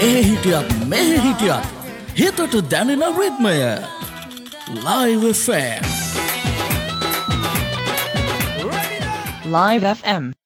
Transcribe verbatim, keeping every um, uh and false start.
ඒ හිටියත් මෙහෙ හිටියත් හිතට දැනෙන රිද්මය Live F M. Live F M.